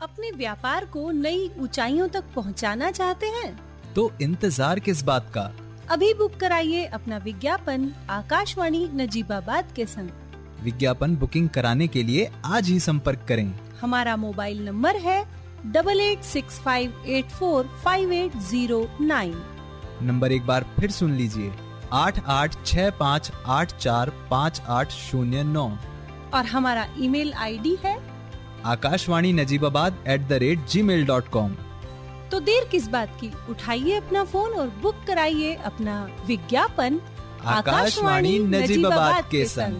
अपने व्यापार को नई ऊंचाइयों तक पहुंचाना चाहते हैं? तो इंतजार किस बात का? अभी बुक कराइए अपना विज्ञापन आकाशवाणी नजीबाबाद के संग। विज्ञापन बुकिंग कराने के लिए आज ही संपर्क करें। हमारा मोबाइल नंबर है 8865845809। नंबर एक बार फिर सुन लीजिए, 8865845809। और हमारा ईमेल आईडी है akashwani.najibabad@gmail.com। तो देर किस बात की, उठाइए अपना फोन और बुक कराइए अपना विज्ञापन आकाशवाणी नजीबाबाद के संग।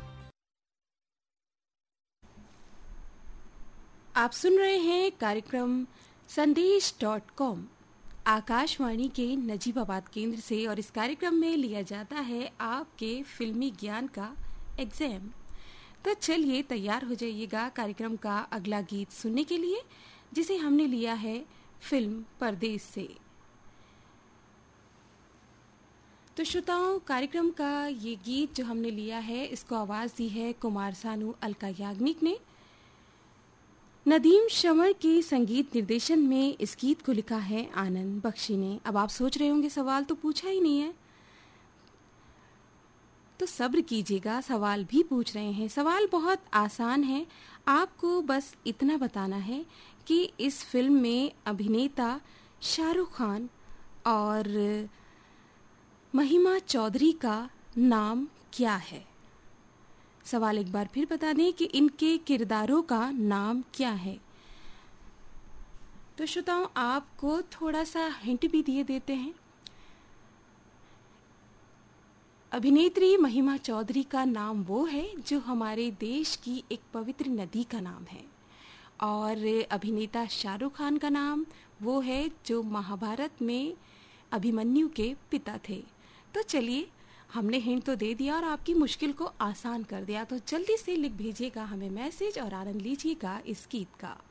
आप सुन रहे हैं कार्यक्रम संदेश.com आकाशवाणी के नजीबाबाद केंद्र से, और इस कार्यक्रम में लिया जाता है आपके फिल्मी ज्ञान का एग्जाम। तो चलिए तैयार हो जाइएगा कार्यक्रम का अगला गीत सुनने के लिए, जिसे हमने लिया है फिल्म परदेस से। तो श्रोताओं, कार्यक्रम का ये गीत जो हमने लिया है, इसको आवाज दी है कुमार सानू, अलका याग्निक ने। नदीम श्रवण के संगीत निर्देशन में इस गीत को लिखा है आनंद बख्शी ने। अब आप सोच रहे होंगे सवाल तो पूछा ही नहीं है, तो सब्र कीजिएगा, सवाल भी पूछ रहे हैं। सवाल बहुत आसान है, आपको बस इतना बताना है कि इस फिल्म में अभिनेता शाहरुख खान और महिमा चौधरी का नाम क्या है। सवाल एक बार फिर बता दें कि इनके किरदारों का नाम क्या है। तो श्रोताओं, आपको थोड़ा सा हिंट भी दिए देते हैं। अभिनेत्री महिमा चौधरी का नाम वो है जो हमारे देश की एक पवित्र नदी का नाम है, और अभिनेता शाहरुख खान का नाम वो है जो महाभारत में अभिमन्यु के पिता थे। तो चलिए, हमने हिंट तो दे दिया और आपकी मुश्किल को आसान कर दिया। तो जल्दी से लिख भेजिएगा हमें मैसेज और आनंद लीजिएगा इस गीत का।